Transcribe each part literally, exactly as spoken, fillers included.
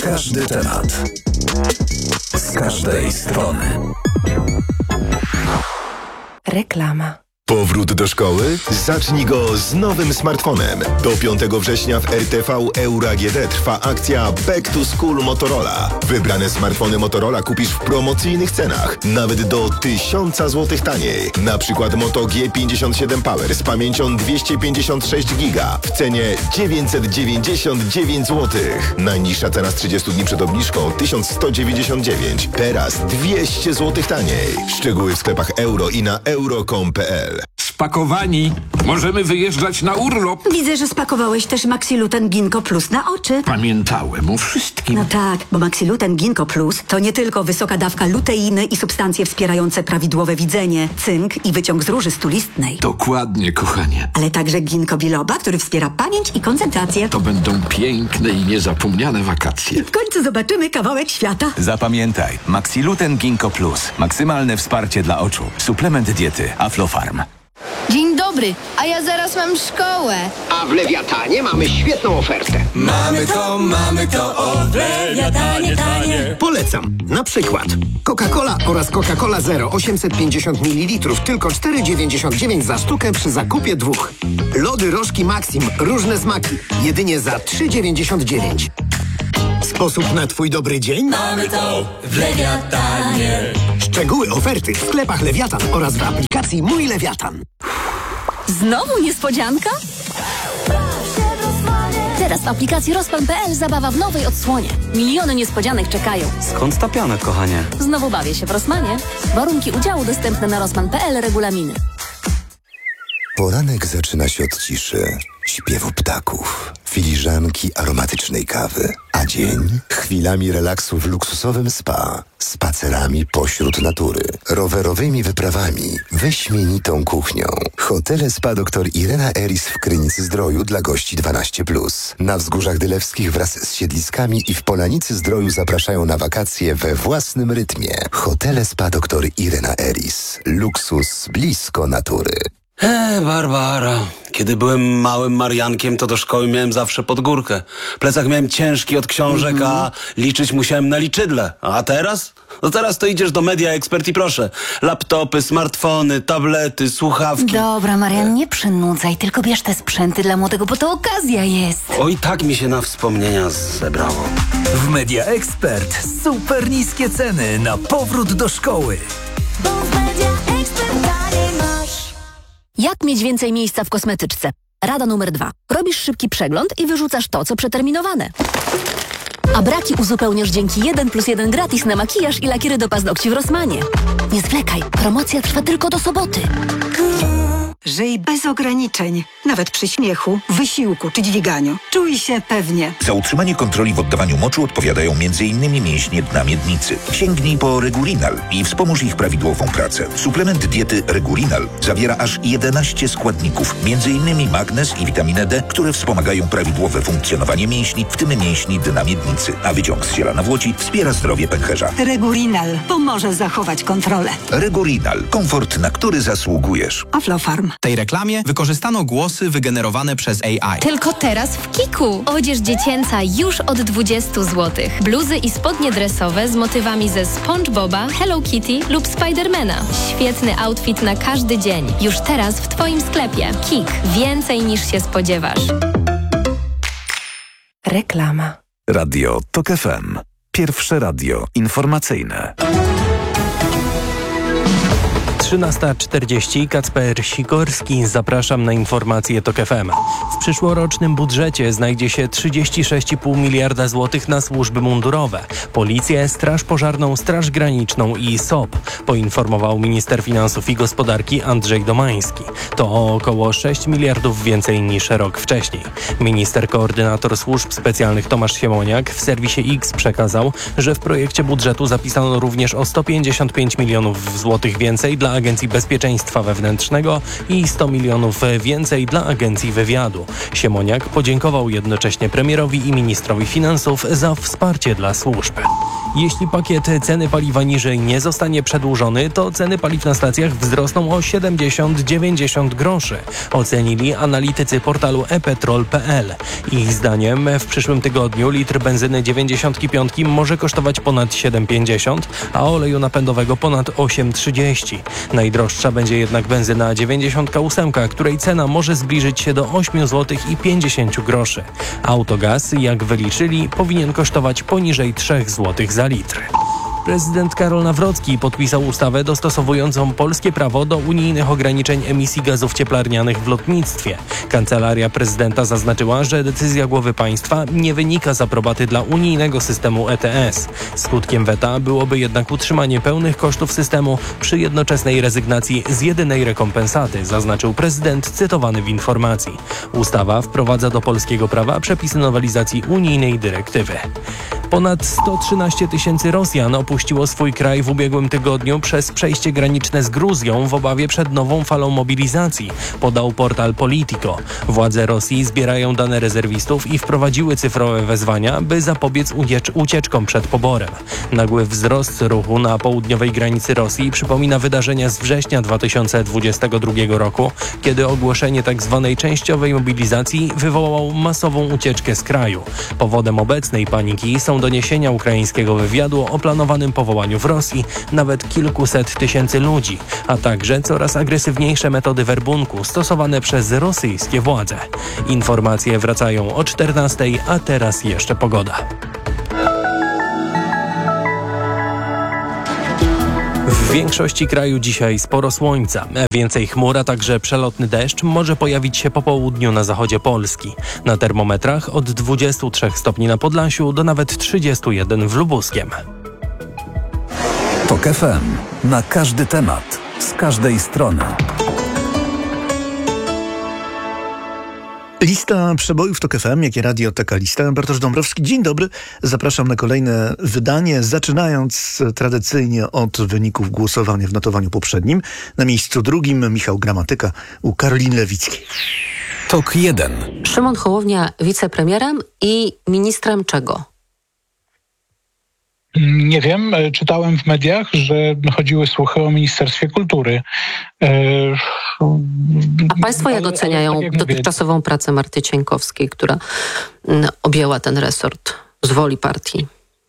Każdy temat. Z każdej strony. Reklama. Powrót do szkoły? Zacznij go z nowym smartfonem. Do piątego września w R T V Euro A G D trwa akcja Back to School Motorola. Wybrane smartfony Motorola kupisz w promocyjnych cenach, nawet do tysiąca złotych taniej. Na przykład Moto G pięćdziesiąt siedem Power z pamięcią dwieście pięćdziesiąt sześć giga w cenie dziewięćset dziewięćdziesiąt dziewięć złotych. Najniższa cena z trzydziestu dni przed obniżką tysiąc sto dziewięćdziesiąt dziewięć. Teraz dwieście złotych taniej. Szczegóły w sklepach euro i na euro kropka com kropka p l. Spakowani. Możemy wyjeżdżać na urlop. Widzę, że spakowałeś też Maxiluten Ginkgo Plus na oczy. Pamiętałem o wszystkim. No tak, bo Maxiluten Ginkgo Plus to nie tylko wysoka dawka luteiny i substancje wspierające prawidłowe widzenie, cynk i wyciąg z róży stulistnej. Dokładnie, kochanie. Ale także ginkgo biloba, który wspiera pamięć i koncentrację. To będą piękne i niezapomniane wakacje. W końcu zobaczymy kawałek świata. Zapamiętaj, Maxiluten Ginkgo Plus. Maksymalne wsparcie dla oczu. Suplement diety Aflofarm. Dzień dobry, a ja zaraz mam szkołę. A w Lewiatanie mamy świetną ofertę. Mamy to, mamy to, o w Lewiatanie tanie. Polecam. Na przykład Coca-Cola oraz Coca-Cola Zero osiemset pięćdziesiąt mililitrów tylko cztery dziewięćdziesiąt dziewięć za sztukę przy zakupie dwóch. Lody Rożki Maxim, różne smaki, jedynie za trzy dziewięćdziesiąt dziewięć. Sposób na twój dobry dzień? Mamy to w Lewiatanie. Szczegóły oferty w sklepach Lewiatan oraz w aplikacji Mój Lewiatan. Znowu niespodzianka? Teraz w aplikacji Rozpan kropka p l zabawa w nowej odsłonie. Miliony niespodzianek czekają. Skąd ta piana, kochanie? Znowu bawię się w Rosmanie. Warunki udziału dostępne na Rozpan kropka p l, regulaminy. Poranek zaczyna się od ciszy, śpiewu ptaków, filiżanki aromatycznej kawy, a dzień chwilami relaksu w luksusowym spa, spacerami pośród natury, rowerowymi wyprawami, wyśmienitą kuchnią. Hotele Spa dr Irena Eris w Krynicy Zdroju dla gości dwanaście plus. Na Wzgórzach Dylewskich wraz z siedliskami i w Polanicy Zdroju zapraszają na wakacje we własnym rytmie. Hotele Spa dr Irena Eris. Luksus blisko natury. Eee, Barbara. Kiedy byłem małym Mariankiem, to do szkoły miałem zawsze pod górkę. Plecak miałem ciężki od książek, mm-hmm. a liczyć musiałem na liczydle. A teraz? No teraz to idziesz do Media Expert i proszę. Laptopy, smartfony, tablety, słuchawki. Dobra, Marian, nie przynudzaj, tylko bierz te sprzęty dla młodego, bo to okazja jest. Oj, tak mi się na wspomnienia zebrało. W Media Expert super niskie ceny na powrót do szkoły. Bo w Media Expert taniej masz. Jak mieć więcej miejsca w kosmetyczce? Rada numer dwa. Robisz szybki przegląd i wyrzucasz to, co przeterminowane. A braki uzupełniasz dzięki jeden plus jeden gratis na makijaż i lakiery do paznokci w Rossmanie. Nie zwlekaj, promocja trwa tylko do soboty. Żyj bez ograniczeń, nawet przy śmiechu, wysiłku czy dźwiganiu. Czuj się pewnie. Za utrzymanie kontroli w oddawaniu moczu odpowiadają między innymi mięśnie dna miednicy. Sięgnij po Regurinal i wspomóż ich prawidłową pracę. Suplement diety Regurinal zawiera aż jedenaście składników, między innymi magnez i witaminę D, które wspomagają prawidłowe funkcjonowanie mięśni, w tym mięśni dna miednicy. A wyciąg z ziela nawłoci wspiera zdrowie pęcherza. Regurinal pomoże zachować kontrolę. Regurinal. Komfort, na który zasługujesz. Aflofarm. W tej reklamie wykorzystano głosy wygenerowane przez A I. Tylko teraz w Kiku. Odzież dziecięca już od dwudziestu złotych. Bluzy i spodnie dresowe z motywami ze SpongeBoba, Hello Kitty lub Spidermana. Świetny outfit na każdy dzień. Już teraz w Twoim sklepie. Kik. Więcej niż się spodziewasz. Reklama. Radio Tok F M. Pierwsze radio informacyjne. trzynasta czterdzieści. Kacper Sikorski. Zapraszam na informacje Tok F M. W przyszłorocznym budżecie znajdzie się trzydzieści sześć i pół miliarda złotych na służby mundurowe, Policję, Straż Pożarną, Straż Graniczną i S O P, poinformował minister finansów i gospodarki Andrzej Domański. To o około sześć miliardów więcej niż rok wcześniej. Minister koordynator służb specjalnych Tomasz Siemoniak w serwisie X przekazał, że w projekcie budżetu zapisano również o sto pięćdziesiąt pięć milionów złotych więcej dla Agencji Bezpieczeństwa Wewnętrznego i sto milionów więcej dla Agencji Wywiadu. Siemoniak podziękował jednocześnie premierowi i ministrowi finansów za wsparcie dla służb. Jeśli pakiet ceny paliwa niżej nie zostanie przedłużony, to ceny paliw na stacjach wzrosną o siedemdziesiąt do dziewięćdziesięciu groszy, ocenili analitycy portalu e petrol kropka p l. Ich zdaniem w przyszłym tygodniu litr benzyny dziewięćdziesiątki piątki może kosztować ponad siedem pięćdziesiąt, a oleju napędowego ponad osiem trzydzieści. Najdroższa będzie jednak benzyna dziewięćdziesiątka ósemka, której cena może zbliżyć się do ośmiu złotych i pięćdziesięciu groszy. Autogaz, jak wyliczyli, powinien kosztować poniżej trzech złotych za litr. Prezydent Karol Nawrocki podpisał ustawę dostosowującą polskie prawo do unijnych ograniczeń emisji gazów cieplarnianych w lotnictwie. Kancelaria prezydenta zaznaczyła, że decyzja głowy państwa nie wynika z aprobaty dla unijnego systemu E T S. Skutkiem weta byłoby jednak utrzymanie pełnych kosztów systemu przy jednoczesnej rezygnacji z jedynej rekompensaty, zaznaczył prezydent cytowany w informacji. Ustawa wprowadza do polskiego prawa przepisy nowelizacji unijnej dyrektywy. Ponad sto trzynaście tysięcy Rosjan opuściło swój kraj w ubiegłym tygodniu przez przejście graniczne z Gruzją w obawie przed nową falą mobilizacji, podał portal Politico. Władze Rosji zbierają dane rezerwistów i wprowadziły cyfrowe wezwania, by zapobiec uciecz- ucieczkom przed poborem. Nagły wzrost ruchu na południowej granicy Rosji przypomina wydarzenia z września dwa tysiące dwudziestego drugiego roku, kiedy ogłoszenie tzw. częściowej mobilizacji wywołało masową ucieczkę z kraju. Powodem obecnej paniki są doniesienia ukraińskiego wywiadu o planowanym powołaniu w Rosji nawet kilkuset tysięcy ludzi, a także coraz agresywniejsze metody werbunku stosowane przez rosyjskie władze. Informacje wracają o czternastej, a teraz jeszcze pogoda. W większości kraju dzisiaj sporo słońca. Więcej chmur, a także przelotny deszcz może pojawić się po południu na zachodzie Polski. Na termometrach od dwudziestu trzech stopni na Podlasiu do nawet trzydziestu jeden w Lubuskiem. Tok F M. Na każdy temat. Z każdej strony. Lista przebojów Tok F M, jak i Radioteka Lista. Bartosz Dąbrowski, dzień dobry. Zapraszam na kolejne wydanie, zaczynając tradycyjnie od wyników głosowania w notowaniu poprzednim. Na miejscu drugim Michał Gramatyka u Karoliny Lewickiej. Tok jeden. Szymon Hołownia wicepremierem i ministrem czego? Nie wiem, czytałem w mediach, że chodziły słuchy o Ministerstwie Kultury. A państwo jak oceniają tak jak dotychczasową mówię, pracę Marty Cieńkowskiej, która objęła ten resort z woli partii?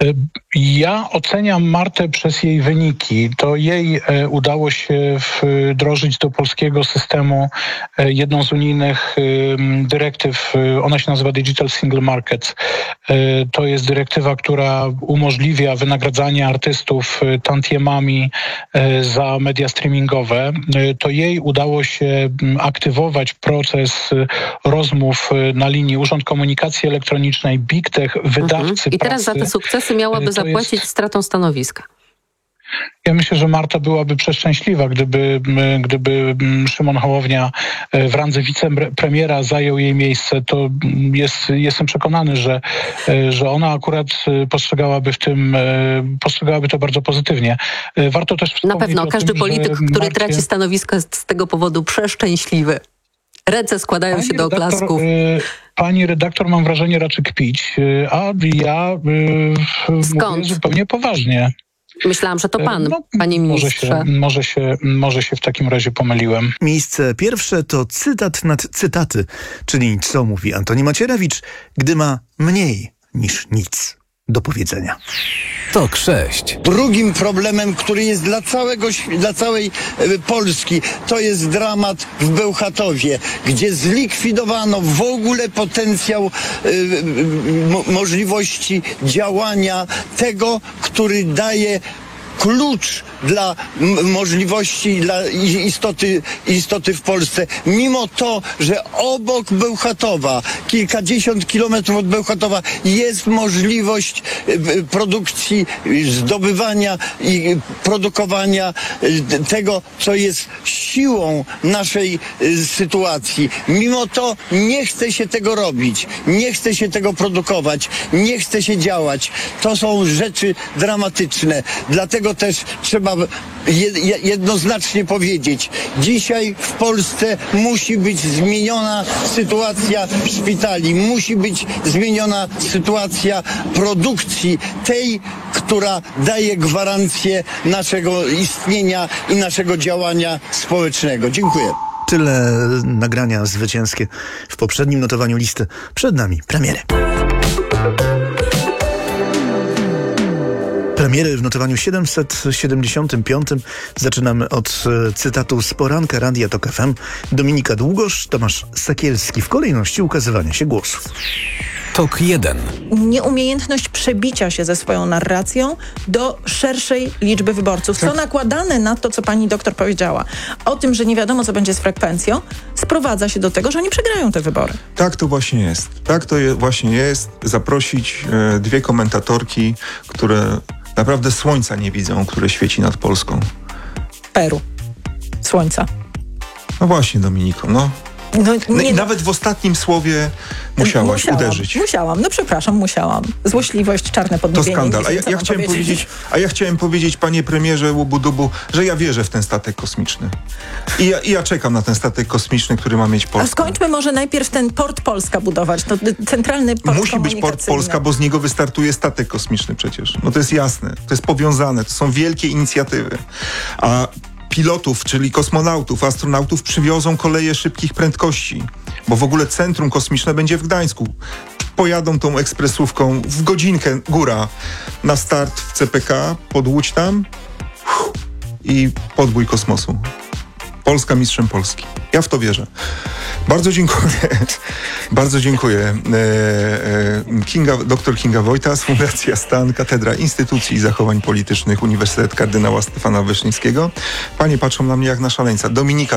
Ja oceniam Martę przez jej wyniki. To jej udało się wdrożyć do polskiego systemu jedną z unijnych dyrektyw. Ona się nazywa Digital Single Market. To jest dyrektywa, która umożliwia wynagradzanie artystów tantiemami za media streamingowe. To jej udało się aktywować proces rozmów na linii Urząd Komunikacji Elektronicznej, Big Tech, wydawcy mhm. I teraz pracy. za te sukcesy miałaby zapłacić jest... stratą stanowiska. Ja myślę, że Marta byłaby przeszczęśliwa, gdyby, gdyby Szymon Hołownia w randze wicepremiera zajął jej miejsce. To jest, jestem przekonany, że, że ona akurat postrzegałaby w tym, postrzegałaby to bardzo pozytywnie. Warto też Na pewno, każdy tym, polityk, który Marcie... traci stanowisko, jest z tego powodu przeszczęśliwy. Ręce składają pani się do redaktor, oklasków. Pani redaktor, mam wrażenie, raczy kpić, a ja Skąd? mówię zupełnie poważnie. Myślałam, że to pan, no, panie ministrze. Może się, może, się, może się w takim razie pomyliłem. Miejsce pierwsze to cytat nad cytaty, czyli co mówi Antoni Macierewicz, gdy ma mniej niż nic do powiedzenia. Tok sześć. Drugim problemem, który jest dla całego, dla całej Polski, to jest dramat w Bełchatowie, gdzie zlikwidowano w ogóle potencjał mo- możliwości działania tego, który daje klucz dla m- możliwości, dla istoty, istoty w Polsce. Mimo to, że obok Bełchatowa, kilkadziesiąt kilometrów od Bełchatowa jest możliwość y, produkcji, y, zdobywania i produkowania y, tego, co jest siłą naszej y, sytuacji. Mimo to nie chce się tego robić, nie chce się tego produkować, nie chce się działać. To są rzeczy dramatyczne. Dlatego to też trzeba jednoznacznie powiedzieć. Dzisiaj w Polsce musi być zmieniona sytuacja szpitali, musi być zmieniona sytuacja produkcji, tej, która daje gwarancję naszego istnienia i naszego działania społecznego. Dziękuję. Tyle nagrania zwycięskie w poprzednim notowaniu listy. Przed nami premiery. Premiery w notowaniu siedemset siedemdziesiątym piątym. Zaczynamy od e, cytatu z poranka Radia Tok F M. Dominika Długosz, Tomasz Sekielski w kolejności ukazywania się głosów. Tok jeden. Nieumiejętność przebicia się ze swoją narracją do szerszej liczby wyborców. Co nakładane na to, co pani doktor powiedziała, o tym, że nie wiadomo, co będzie z frekwencją, sprowadza się do tego, że oni przegrają te wybory. Tak to właśnie jest. Tak to je, właśnie jest. Zaprosić e, dwie komentatorki, które naprawdę słońca nie widzą, które świeci nad Polską. Peru. Słońca. No właśnie, Dominiko, no. No, no nie, i nawet w ostatnim słowie musiałaś musiałam, uderzyć. Musiałam, no przepraszam, musiałam. Złośliwość, czarne To podniebienie. skandal. A ja, Co ja mam chciałem powiedzieć? powiedzieć, a ja chciałem powiedzieć, panie premierze Łubu-Dubu, że ja wierzę w ten statek kosmiczny. I ja, I ja czekam na ten statek kosmiczny, który ma mieć A Polskę. skończmy może najpierw ten port Polska budować. To centralny port Musi być port Polska, bo z niego wystartuje statek kosmiczny przecież. No to jest jasne. To jest powiązane. To są wielkie inicjatywy. A pilotów, czyli kosmonautów, astronautów przywiozą koleje szybkich prędkości, bo w ogóle centrum kosmiczne będzie w Gdańsku. Pojadą tą ekspresówką w godzinkę góra na start w C P K, pod Łódź tam i podbój kosmosu. Polska mistrzem Polski. Ja w to wierzę. Bardzo dziękuję. Bardzo dziękuję. E, e, Kinga, doktor Kinga Wojtas, Fundacja Stan, Katedra Instytucji i Zachowań Politycznych, Uniwersytet Kardynała Stefana Wyszyńskiego. Panie patrzą na mnie jak na szaleńca. Dominika